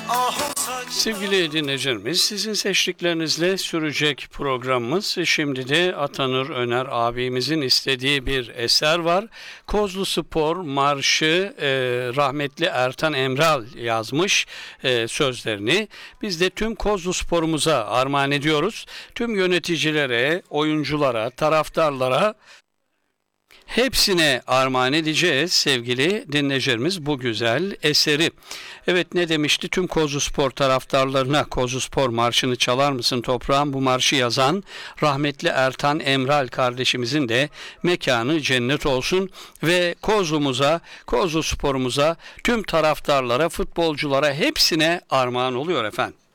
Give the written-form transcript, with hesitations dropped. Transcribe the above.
Sevgili dinleyicilerimiz, sizin seçtiklerinizle sürecek programımız. Şimdi de Atanur Öner abimizin istediği bir eser var. Kozluspor Marşı, rahmetli Ertan Emral yazmış sözlerini. Biz de tüm Kozluspor'umuza armağan ediyoruz. Tüm yöneticilere, oyunculara, taraftarlara, hepsine armağan edeceğiz sevgili dinleyicilerimiz bu güzel eseri. Evet, ne demişti? Tüm Kozluspor taraftarlarına Kozluspor marşını çalar mısın toprağım? Bu marşı yazan rahmetli Ertan Emral kardeşimizin de mekanı cennet olsun ve Kozlu'muza, Kozluspor'umuza, tüm taraftarlara, futbolculara hepsine armağan oluyor efendim.